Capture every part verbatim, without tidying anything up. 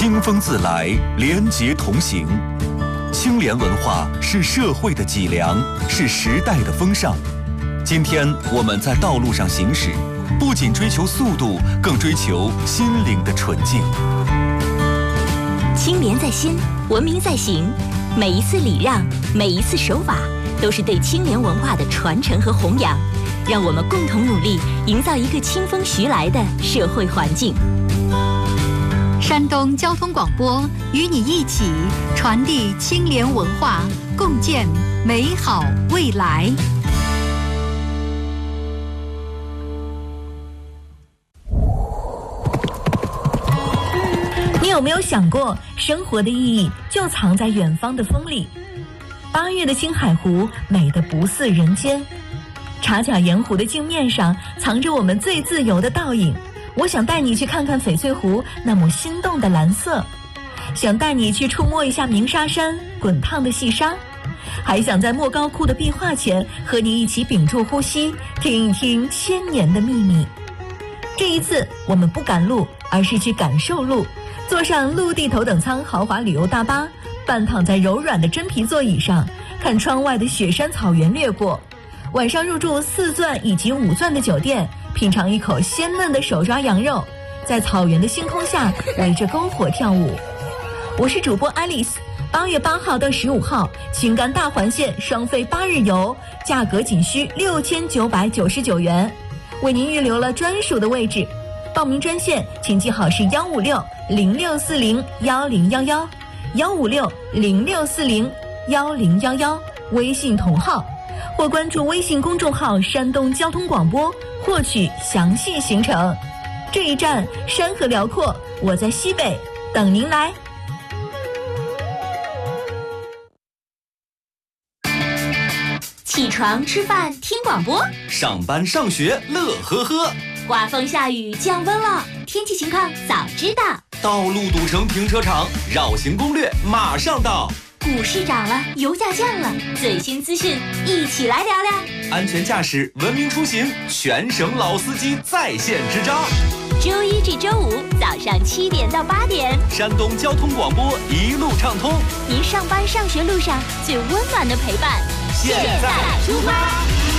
清风自来，廉洁同行。清廉文化是社会的脊梁，是时代的风尚。今天我们在道路上行驶，不仅追求速度，更追求心灵的纯净。 清廉在心，文明在行。每一次礼让，每一次守法，都是对清廉文化的传承和弘扬。让我们共同努力，营造一个清风徐来的社会环境。 山东交通广播与你一起传递清廉文化，共建美好未来。 你有没有想过，生活的意义就藏在远方的风里？八月的青海湖美得不似人间，茶甲盐湖的镜面上藏着我们最自由的倒影。我想带你去看看翡翠湖那抹心动的蓝色，想带你去触摸一下鸣沙山滚烫的细沙，还想在莫高窟的壁画前和你一起屏住呼吸，听一听千年的秘密。这一次我们不赶路，而是去感受路，坐上陆地头等舱豪华旅游大巴，半躺在柔软的真皮座椅上，看窗外的雪山草原掠过。晚上入住四钻以及五钻的酒店，品尝一口鲜嫩的手抓羊肉，在草原的星空下围着篝火跳舞。我是主播 Alice， 八月八号到十五号，青甘大环线双飞八日游，价格仅需六千九百九十九元，为您预留了专属的位置。报名专线请记好是幺五六零六四零幺零幺幺，幺五六零六四零幺零幺幺，微信同号。或关注微信公众号山东交通广播，获取详细行程。这一站山河辽阔，我在西北等您来。 起床吃饭听广播， 上班上学乐呵呵， 刮风下雨降温了，天气情况早知道。 道路堵成停车场，绕行攻略马上到。 股市涨了，油价降了，最新资讯一起来聊聊。 安全驾驶，文明出行，全省老司机在线支招。 周一至周五早上七点到八点， 山东交通广播一路畅通， 您上班上学路上最温暖的陪伴。 现在出发。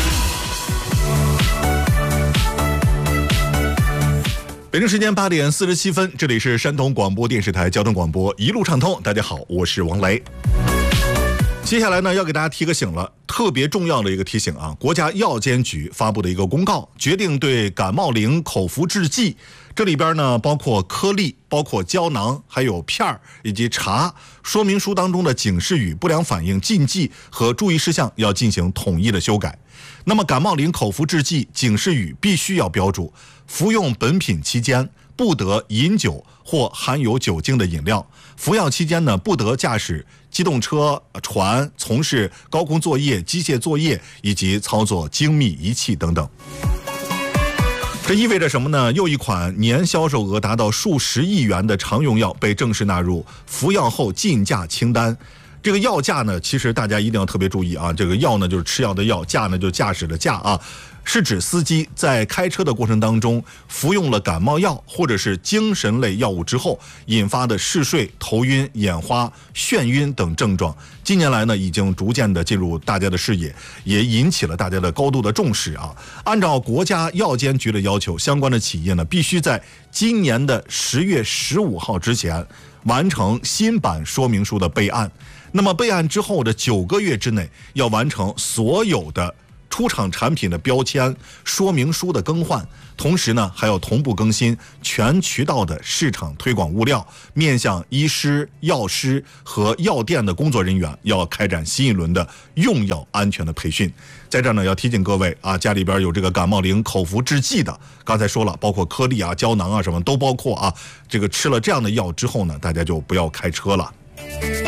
北京时间八点四十七分，这里是山东广播电视台交通广播一路畅通。大家好，我是王雷。接下来呢，要给大家提个醒了，特别重要的一个提醒啊！国家药监局发布的一个公告，决定对感冒灵口服制剂，这里边呢包括颗粒、包括胶囊、还有片儿以及茶，说明书当中的警示语、不良反应、禁忌和注意事项要进行统一的修改。那么感冒灵口服制剂警示语必须要标注：服用本品期间不得饮酒或含有酒精的饮料，服药期间呢不得驾驶机动车、船，从事高空作业、机械作业以及操作精密仪器等等。这意味着什么呢？又一款年销售额达到数十亿元的常用药被正式纳入服药后禁驾清单。这个药驾呢，其实大家一定要特别注意啊，这个药呢就是吃药的药，驾呢就是驾驶的驾啊，是指司机在开车的过程当中服用了感冒药或者是精神类药物之后引发的嗜睡、头晕、眼花、眩晕等症状。近年来呢，已经逐渐的进入大家的视野，也引起了大家的高度的重视啊。按照国家药监局的要求，相关的企业呢必须在今年的十月十五号之前完成新版说明书的备案。那么备案之后的九个月之内，要完成所有的出厂产品的标签、说明书的更换，同时呢，还要同步更新全渠道的市场推广物料，面向医师、药师和药店的工作人员，要开展新一轮的用药安全的培训。在这儿呢，要提醒各位啊，家里边有这个感冒灵口服制剂的，刚才说了，包括颗粒啊、胶囊啊什么都包括啊。这个吃了这样的药之后呢，大家就不要开车了。